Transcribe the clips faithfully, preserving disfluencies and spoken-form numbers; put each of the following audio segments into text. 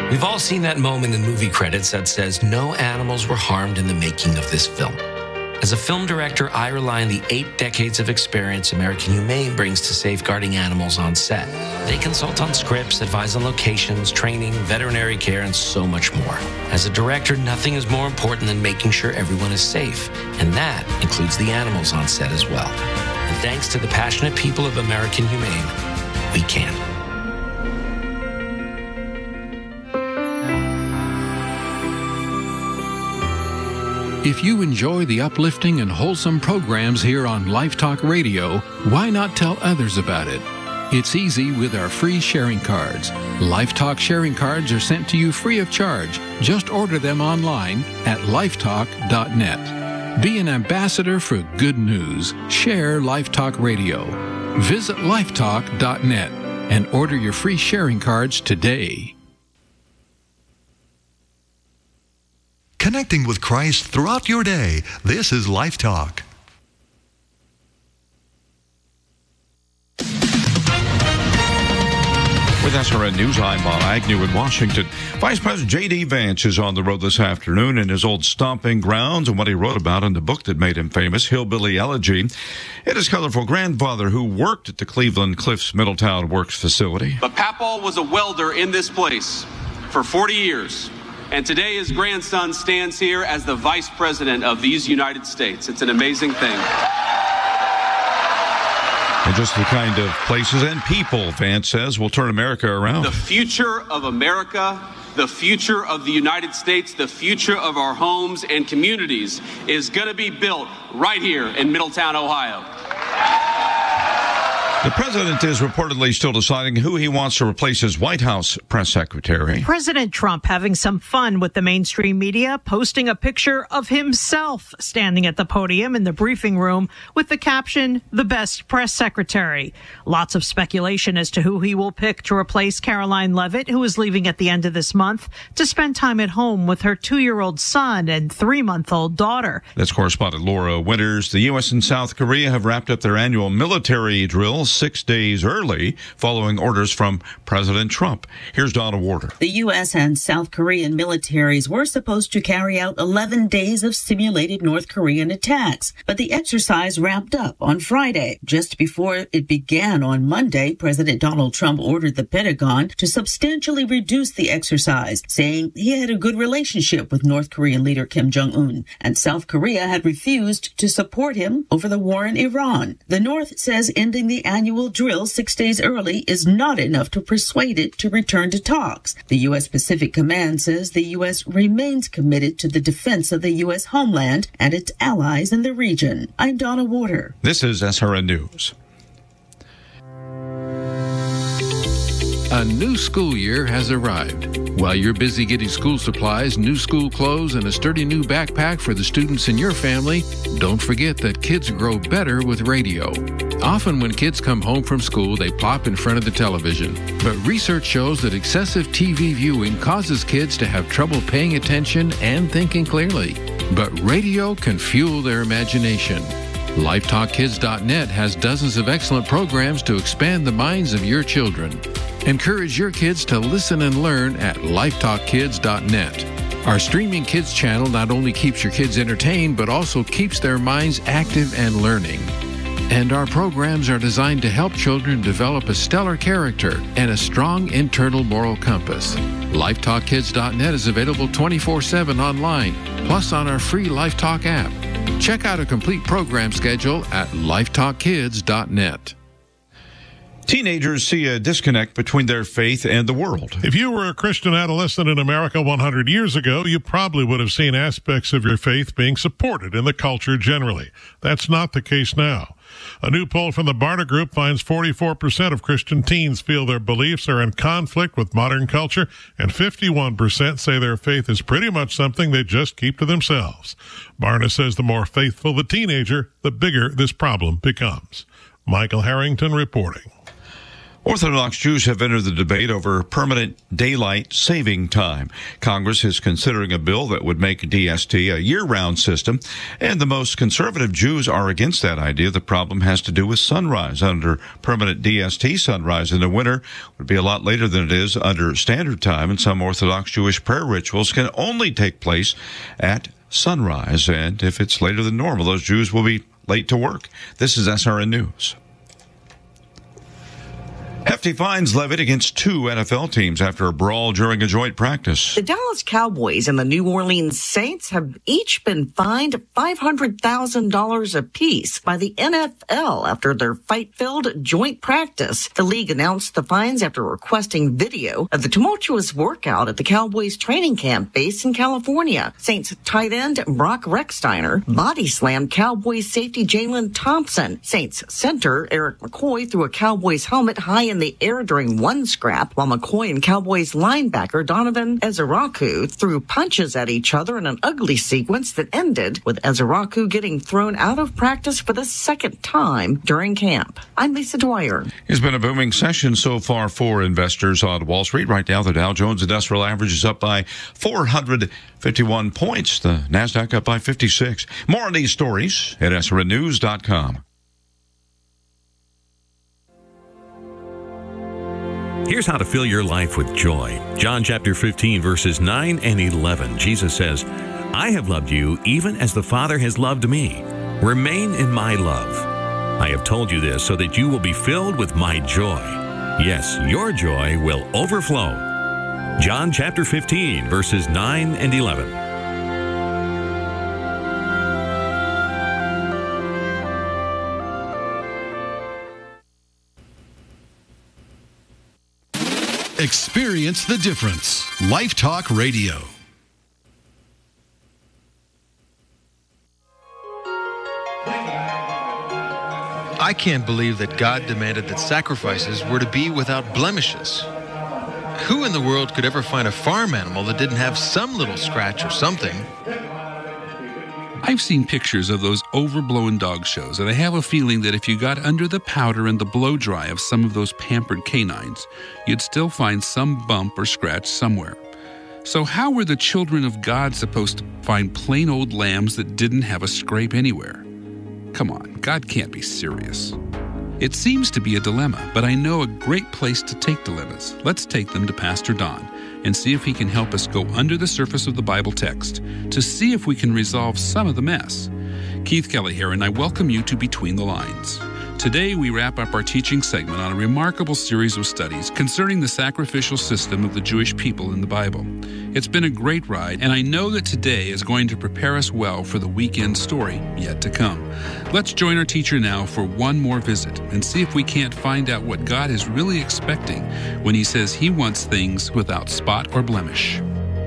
We've all seen that moment in movie credits that says no animals were harmed in the making of this film. As a film director, I rely on the eight decades of experience American Humane brings to safeguarding animals on set. They consult on scripts, advise on locations, training, veterinary care, and so much more. As a director, nothing is more important than making sure everyone is safe, and that includes the animals on set as well. And thanks to the passionate people of American Humane, we can. If you enjoy the uplifting and wholesome programs here on Life Talk Radio, why not tell others about it? It's easy with our free sharing cards. Life Talk sharing cards are sent to you free of charge. Just order them online at lifetalk dot net. Be an ambassador for good news. Share Life Talk Radio. Visit lifetalk dot net and order your free sharing cards today. Connecting with Christ throughout your day. This is Life Talk. With S R N News, I'm Bob Agnew in Washington. Vice President J D. Vance is on the road this afternoon in his old stomping grounds and what he wrote about in the book that made him famous, Hillbilly Elegy. It his colorful grandfather who worked at the Cleveland Cliffs Middletown Works facility. But Papal was a welder in this place for forty years. And today his grandson stands here as the Vice President of these United States. It's an amazing thing. And just the kind of places and people, Vance says, will turn America around. The future of America, the future of the United States, the future of our homes and communities is going to be built right here in Middletown, Ohio. The president is reportedly still deciding who he wants to replace his White House press secretary. President Trump having some fun with the mainstream media, posting a picture of himself standing at the podium in the briefing room with the caption, "The best press secretary." Lots of speculation as to who he will pick to replace Caroline Leavitt, who is leaving at the end of this month to spend time at home with her two-year-old son and three-month-old daughter. That's correspondent Laura Winters. The U S and South Korea have wrapped up their annual military drills six days early following orders from President Trump. Here's Donna Warder. The U S and South Korean militaries were supposed to carry out eleven days of simulated North Korean attacks, but the exercise wrapped up on Friday. Just before it began on Monday, President Donald Trump ordered the Pentagon to substantially reduce the exercise, saying he had a good relationship with North Korean leader Kim Jong-un, and South Korea had refused to support him over the war in Iran. The North says ending the annual drill six days early is not enough to persuade it to return to talks. The U S Pacific Command says the U S remains committed to the defense of the U S homeland and its allies in the region. I'm Donna Warder. This is S R N News. A new school year has arrived. While you're busy getting school supplies, new school clothes, and a sturdy new backpack for the students in your family, don't forget that kids grow better with radio. Often when kids come home from school, they plop in front of the television. But research shows that excessive T V viewing causes kids to have trouble paying attention and thinking clearly. But radio can fuel their imagination. Life Talk Kids dot net has dozens of excellent programs to expand the minds of your children. Encourage your kids to listen and learn at Life Talk Kids dot net. Our streaming kids channel not only keeps your kids entertained, but also keeps their minds active and learning. And our programs are designed to help children develop a stellar character and a strong internal moral compass. Life Talk Kids dot net is available twenty-four seven online, plus on our free Life Talk app. Check out a complete program schedule at Life Talk Kids dot net. Teenagers see a disconnect between their faith and the world. If you were a Christian adolescent in America one hundred years ago, you probably would have seen aspects of your faith being supported in the culture generally. That's not the case now. A new poll from the Barna Group finds forty-four percent of Christian teens feel their beliefs are in conflict with modern culture, and fifty-one percent say their faith is pretty much something they just keep to themselves. Barna says the more faithful the teenager, the bigger this problem becomes. Michael Harrington reporting. Orthodox Jews have entered the debate over permanent daylight saving time. Congress is considering a bill that would make D S T a year-round system, and the most conservative Jews are against that idea. The problem has to do with sunrise. Under permanent D S T, sunrise in the winter would be a lot later than it is under standard time, and some Orthodox Jewish prayer rituals can only take place at sunrise. And if it's later than normal, those Jews will be late to work. This is S R N News. Hefty fines levied against two N F L teams after a brawl during a joint practice. The Dallas Cowboys and the New Orleans Saints have each been fined five hundred thousand dollars apiece by the N F L after their fight-filled joint practice. The league announced the fines after requesting video of the tumultuous workout at the Cowboys training camp base in California. Saints tight end Brock Rechsteiner body slammed Cowboys safety Jalen Thompson. Saints center Eric McCoy threw a Cowboys helmet high in the air during one scrap, while McCoy and Cowboys linebacker Donovan Ezeraku threw punches at each other in an ugly sequence that ended with Ezeraku getting thrown out of practice for the second time during camp. I'm Lisa Dwyer. It's been a booming session so far for investors on Wall Street. Right now, the Dow Jones Industrial Average is up by four hundred fifty-one points. The NASDAQ up by fifty-six. More on these stories at S R N news dot com. Here's how to fill your life with joy. John chapter fifteen, verses nine and eleven. Jesus says, I have loved you even as the Father has loved me. Remain in my love. I have told you this so that you will be filled with my joy. Yes, your joy will overflow. John chapter fifteen, verses nine and eleven. Experience the difference. Life Talk Radio. I can't believe that God demanded that sacrifices were to be without blemishes. Who in the world could ever find a farm animal that didn't have some little scratch or something? I've seen pictures of those overblown dog shows, and I have a feeling that if you got under the powder and the blow dry of some of those pampered canines, you'd still find some bump or scratch somewhere. So how were the children of God supposed to find plain old lambs that didn't have a scrape anywhere? Come on, God can't be serious. It seems to be a dilemma, but I know a great place to take dilemmas. Let's take them to Pastor Don and see if he can help us go under the surface of the Bible text to see if we can resolve some of the mess. Keith Kelly here, and I welcome you to Between the Lines. Today, we wrap up our teaching segment on a remarkable series of studies concerning the sacrificial system of the Jewish people in the Bible. It's been a great ride, and I know that today is going to prepare us well for the weekend story yet to come. Let's join our teacher now for one more visit and see if we can't find out what God is really expecting when he says he wants things without spot or blemish.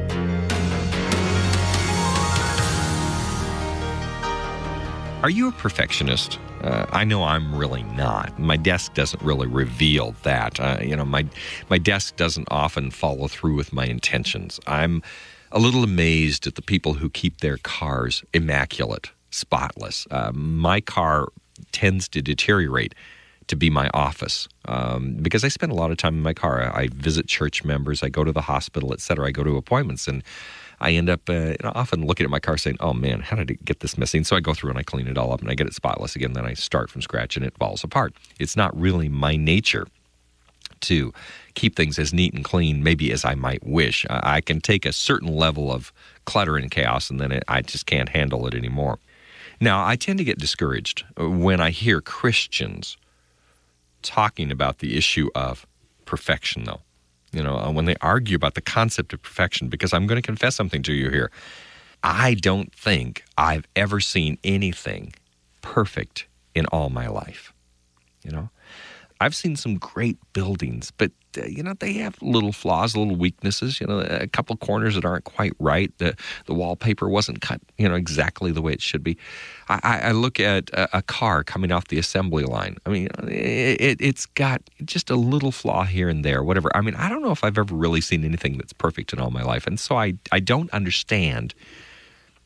Are you a perfectionist? Uh, I know I'm really not. My desk doesn't really reveal that. Uh, you know, my my desk doesn't often follow through with my intentions. I'm a little amazed at the people who keep their cars immaculate, spotless. Uh, my car tends to deteriorate to be my office um, because I spend a lot of time in my car. I visit church members, I go to the hospital, et cetera. I go to appointments, and I end up uh, you know, often looking at my car saying, oh man, how did it get this messy? And so I go through and I clean it all up and I get it spotless again. Then I start from scratch and it falls apart. It's not really my nature to keep things as neat and clean maybe as I might wish. I can take a certain level of clutter and chaos and then it, I just can't handle it anymore. Now, I tend to get discouraged when I hear Christians talking about the issue of perfection, though. You know, when they argue about the concept of perfection, because I'm going to confess something to you here. I don't think I've ever seen anything perfect in all my life. You know, I've seen some great buildings, but, uh, you know, they have little flaws, little weaknesses, you know, a couple corners that aren't quite right. The the wallpaper wasn't cut, you know, exactly the way it should be. I, I look at a, a car coming off the assembly line. I mean, it, it, it's got just a little flaw here and there, whatever. I mean, I don't know if I've ever really seen anything that's perfect in all my life. And so I, I don't understand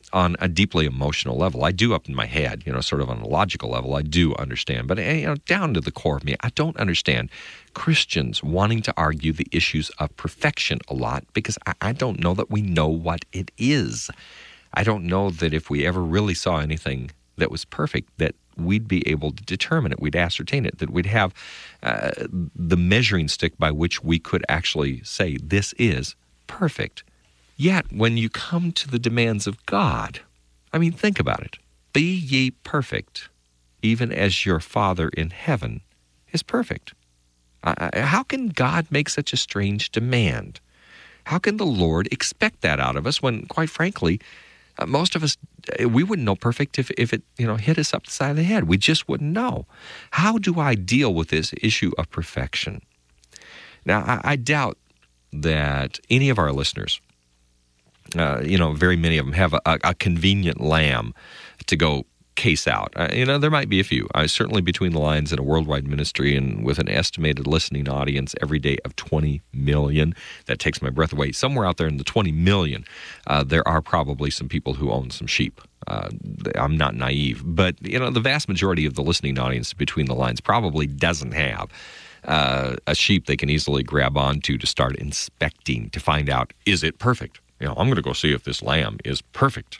on a deeply emotional level. I do up in my head, you know, sort of on a logical level, I do understand. But, you know, down to the core of me, I don't understand Christians wanting to argue the issues of perfection a lot, because I, I don't know that we know what it is. I don't know that if we ever really saw anything that was perfect, that we'd be able to determine it, we'd ascertain it, that we'd have uh, the measuring stick by which we could actually say this is perfect. Yet, when you come to the demands of God, I mean, think about it. Be ye perfect, even as your Father in heaven is perfect. Uh, how can God make such a strange demand? How can the Lord expect that out of us when, quite frankly, uh, most of us, we wouldn't know perfect if, if it, you know, hit us up the side of the head. We just wouldn't know. How do I deal with this issue of perfection? Now, I, I doubt that any of our listeners, uh, you know, very many of them have a, a convenient lamb to go case out. Uh, you know, there might be a few. Uh, certainly between the lines in a worldwide ministry and with an estimated listening audience every day of twenty million, that takes my breath away. Somewhere out there in the twenty million, uh, there are probably some people who own some sheep. Uh, I'm not naive, but, you know, the vast majority of the listening audience between the lines probably doesn't have uh, a sheep they can easily grab onto to start inspecting to find out, is it perfect? You know, I'm going to go see if this lamb is perfect.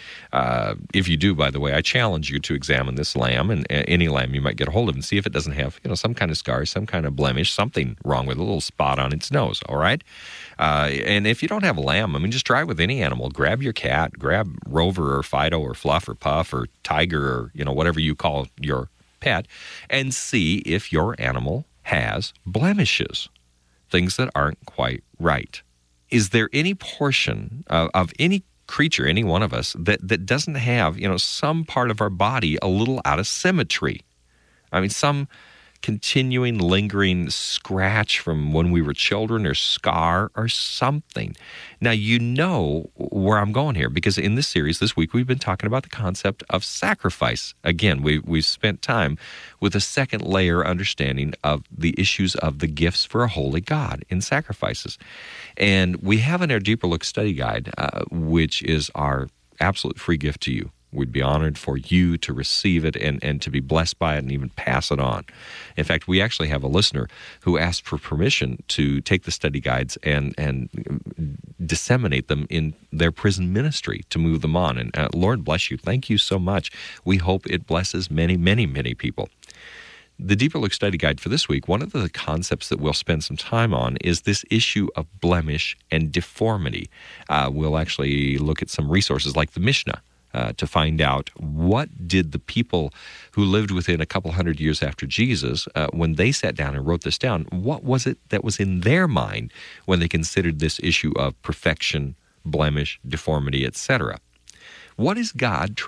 Uh, if you do, by the way, I challenge you to examine this lamb and uh, any lamb you might get a hold of and see if it doesn't have, you know, some kind of scar, some kind of blemish, something wrong with it, a little spot on its nose, all right? Uh, and if you don't have a lamb, I mean, just try it with any animal. Grab your cat, grab Rover or Fido or Fluff or Puff or Tiger or, you know, whatever you call your pet, and see if your animal has blemishes, things that aren't quite right. Is there any portion of, of any creature, any one of us, that, that doesn't have, you know, some part of our body a little out of symmetry? I mean, some continuing, lingering scratch from when we were children or scar or something. Now, you know where I'm going here, because in this series this week, we've been talking about the concept of sacrifice. Again, we, we've spent time with a second layer understanding of the issues of the gifts for a holy God in sacrifices. And we have in our Deeper Look study guide, uh, which is our absolute free gift to you. We'd be honored for you to receive it and, and to be blessed by it and even pass it on. In fact, we actually have a listener who asked for permission to take the study guides and, and disseminate them in their prison ministry to move them on. And uh, Lord bless you. Thank you so much. We hope it blesses many, many, many people. The Deeper Look study guide for this week, one of the concepts that we'll spend some time on is this issue of blemish and deformity. Uh, we'll actually look at some resources like the Mishnah, Uh, to find out what did the people who lived within a couple hundred years after Jesus, uh, when they sat down and wrote this down, what was it that was in their mind when they considered this issue of perfection, blemish, deformity, et cetera? What is God